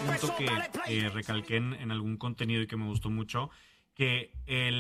punto que recalqué en algún contenido y que me gustó mucho, que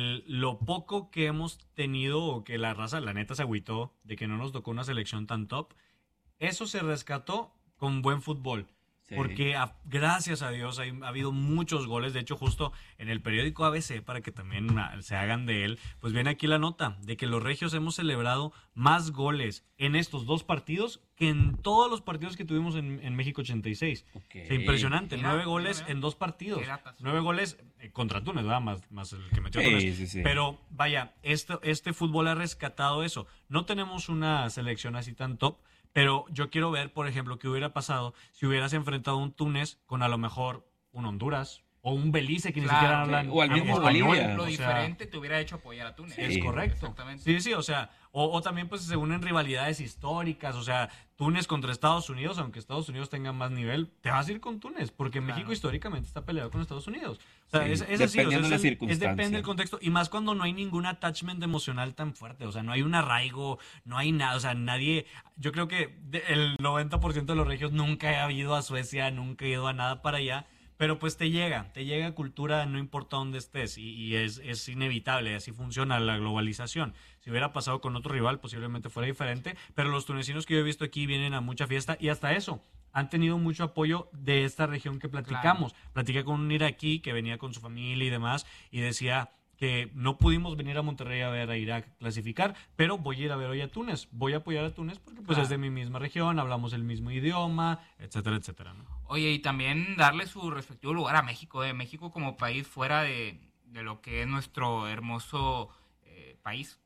lo poco que hemos tenido, o que la raza, la neta, se agüitó de que no nos tocó una selección tan top, eso se rescató con buen fútbol. Sí. Porque gracias a Dios ha habido muchos goles. De hecho, justo en el periódico ABC, para que también se hagan de él, pues viene aquí la nota de que los regios hemos celebrado más goles en estos dos partidos que en todos los partidos que tuvimos en México 86. Okay. O sea, impresionante. Mira, 9 goles mira. en dos partidos. Qué datas. 9 goles contra Túnez, ¿verdad? Más el que metió Sí, Túnez. sí. Pero vaya, este fútbol ha rescatado eso. No tenemos una selección así tan top. Pero yo quiero ver, por ejemplo, qué hubiera pasado si hubieras enfrentado un Túnez con a lo mejor un Honduras o un Belice que ni Claro, siquiera sí. hablan O al mismo español. Bolivia. Lo O sea, diferente te hubiera hecho apoyar a Túnez. Sí. es correcto. Exactamente. Sí, o sea, o también pues se unen rivalidades históricas, o sea, Túnez contra Estados Unidos, aunque Estados Unidos tenga más nivel, te vas a ir con Túnez, porque Claro. México históricamente está peleado con Estados Unidos. O sea, Sí, es así, o sea, dependiendo de la circunstancia. depende del contexto, y más cuando no hay ningún attachment emocional tan fuerte, o sea, no hay un arraigo, no hay nada, o sea, nadie, yo creo que el 90% de los regios nunca ha ido a Suecia, nunca ha ido a nada para allá. Pero pues te llega cultura, no importa dónde estés, y es inevitable, así funciona la globalización. Si hubiera pasado con otro rival, posiblemente fuera diferente, pero los tunecinos que yo he visto aquí vienen a mucha fiesta, y hasta eso, han tenido mucho apoyo de esta región que platicamos. Claro. Platiqué con un iraquí que venía con su familia y demás, y decía que no pudimos venir a Monterrey a ver a Irak clasificar, pero voy a ir a ver hoy a Túnez, voy a apoyar a Túnez porque pues Claro. es de mi misma región, hablamos el mismo idioma, etcétera, etcétera, ¿no? Oye, y también darle su respectivo lugar a México, México como país fuera de lo que es nuestro hermoso país.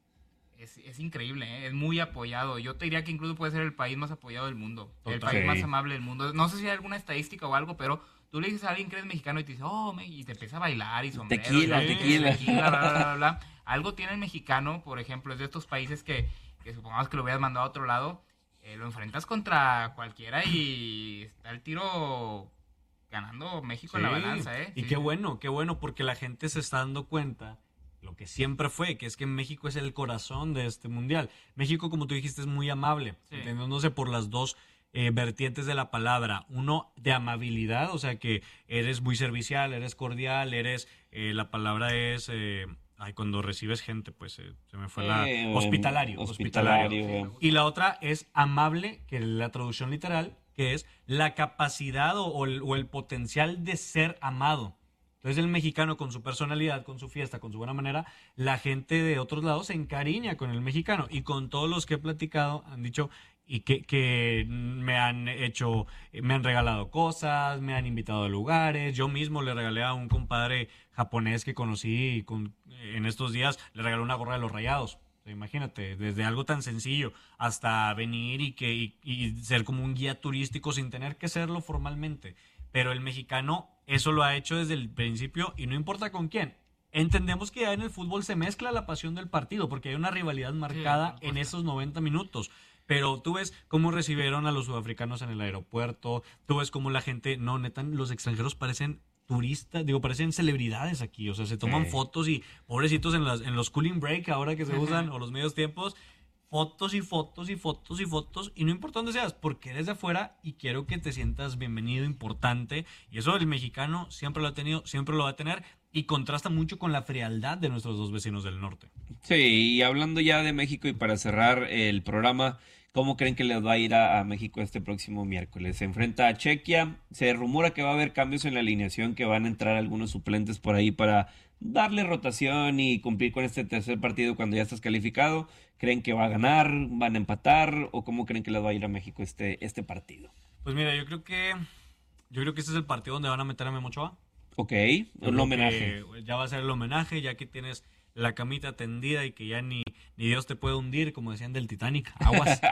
Es increíble, es muy apoyado. Yo te diría que incluso puede ser el país más apoyado del mundo, el Total. país Sí. más amable del mundo. No sé si hay alguna estadística o algo, pero tú le dices a alguien que eres mexicano y te dice, y te empieza a bailar y sombrero. Tequila, y tequila. bla, bla, bla, bla. Algo tiene el mexicano, por ejemplo, es de estos países que supongamos que lo hubieras mandado a otro lado, lo enfrentas contra cualquiera y está el tiro ganando México en la balanza, Y Sí. qué bueno, porque la gente se está dando cuenta lo que siempre fue, que es que México es el corazón de este mundial. México, como tú dijiste, es muy amable, Sí. entendiéndose por las dos vertientes de la palabra. Uno, de amabilidad, o sea que eres muy servicial, eres cordial, la palabra es... cuando recibes gente, pues se me fue hospitalario. Hospitalario. Y la otra es amable, que es la traducción literal, que es la capacidad o el potencial de ser amado. Entonces el mexicano, con su personalidad, con su fiesta, con su buena manera, la gente de otros lados se encariña con el mexicano. Y con todos los que he platicado han dicho y que me han regalado cosas, me han invitado a lugares. Yo mismo le regalé a un compadre japonés que conocí en estos días, le regalé una gorra de los Rayados. O sea, imagínate, desde algo tan sencillo hasta venir y ser como un guía turístico sin tener que serlo formalmente. Pero el mexicano eso lo ha hecho desde el principio y no importa con quién. Entendemos que ya en el fútbol se mezcla la pasión del partido porque hay una rivalidad marcada en esos 90 minutos. Pero tú ves cómo recibieron a los sudafricanos en el aeropuerto, tú ves cómo la gente, no, neta, los extranjeros parecen turistas, parecen celebridades aquí, o sea, se toman fotos y pobrecitos en los cooling break ahora que se usan, o los medios tiempos, fotos y fotos y fotos y fotos, y no importa dónde seas, porque eres de afuera y quiero que te sientas bienvenido, importante, y eso el mexicano siempre lo ha tenido, siempre lo va a tener, y contrasta mucho con la frialdad de nuestros dos vecinos del norte. Sí, y hablando ya de México y para cerrar el programa, ¿cómo creen que les va a ir a México este próximo miércoles? Se enfrenta a Chequia, se rumora que va a haber cambios en la alineación, que van a entrar algunos suplentes por ahí para darle rotación y cumplir con este tercer partido cuando ya estás calificado. ¿Creen que va a ganar, van a empatar o cómo creen que les va a ir a México este partido? Pues mira, yo creo que este es el partido donde van a meter a Memo Ochoa. Ok, Yo un creo homenaje. que ya va a ser el homenaje, ya que tienes la camita tendida y que ya ni Dios te puede hundir, como decían del Titanic. Aguas,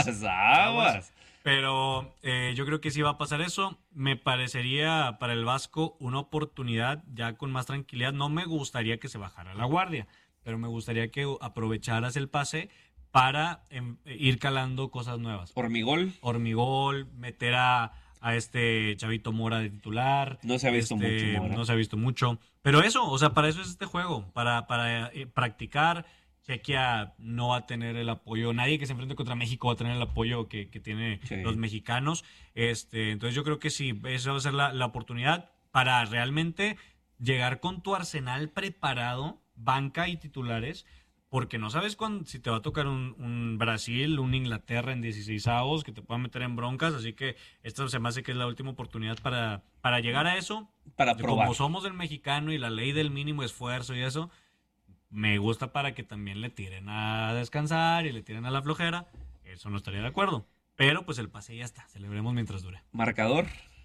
Aguas. Pero yo creo que sí va a pasar eso. Me parecería para el Vasco una oportunidad ya con más tranquilidad. No me gustaría que se bajara la guardia, pero me gustaría que aprovecharas el pase para ir calando cosas nuevas. Hormigol, meter a este Chavito Mora de titular. No se ha visto mucho, Mora. No se ha visto mucho. Pero eso, o sea, para eso es este juego, para practicar. Chequia no va a tener el apoyo, nadie que se enfrente contra México va a tener el apoyo que tiene los mexicanos. Entonces yo creo que sí, esa va a ser la oportunidad para realmente llegar con tu arsenal preparado, banca y titulares, porque no sabes si te va a tocar un Brasil, un Inglaterra en 16avos que te pueda meter en broncas, así que esto se me hace que es la última oportunidad para llegar a eso. Para probar. Como somos el mexicano y la ley del mínimo esfuerzo y eso, me gusta para que también le tiren a descansar y le tiren a la flojera. Eso no estaría de acuerdo. Pero pues el pase ya está. Celebremos mientras dure. Marcador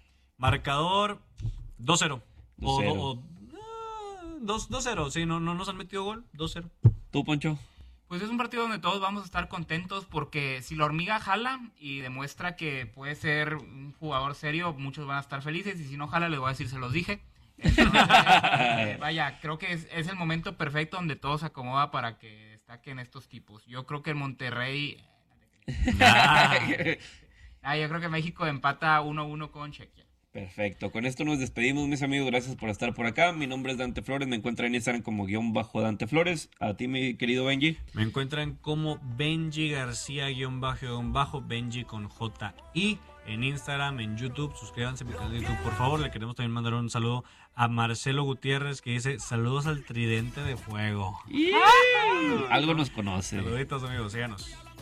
2-0. 2-0. 2-0. Sí, no nos han metido gol. 2-0. ¿Tú, Poncho? Pues es un partido donde todos vamos a estar contentos porque si la hormiga jala y demuestra que puede ser un jugador serio, muchos van a estar felices, y si no jala les voy a decir, se los dije. Entonces, vaya, creo que es el momento perfecto donde todo se acomoda para que destaquen estos tipos. Yo creo que en Monterrey... yo creo que México empata 1-1 con Chequia. Perfecto, con esto nos despedimos, mis amigos, gracias por estar por acá. Mi nombre es Dante Flores, me encuentran en Instagram como _Dante Flores. A ti, mi querido Benji. Me encuentran como Benji García Benji con J-I en Instagram, en YouTube. Suscríbanse a mi canal de YouTube, por favor. Le queremos también mandar un saludo a Marcelo Gutiérrez, que dice saludos al tridente de fuego. Algo nos conoce. Saluditos, amigos, síganos.